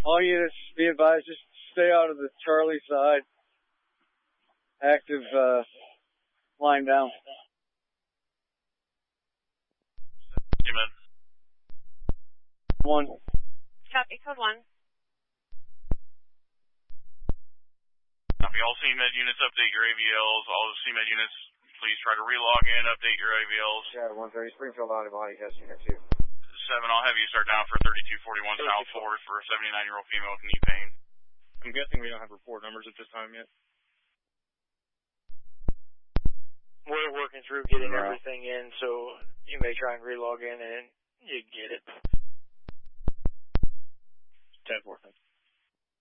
All units, be advised, just stay out of the Charlie side. Active, line down. Amen. 1. Copy, code 1. Copy. All CMED units, update your AVLs. All the CMED units, please try to relog in, update your AVLs. Yeah, 130 Springfield Autobody Test Unit 2. 7, I'll have you start down for 3241 South 4 for a 79-year-old female with knee pain. I'm guessing we don't have report numbers at this time yet. We're working through getting everything in, so you may try and relog in and you get it. 10-4.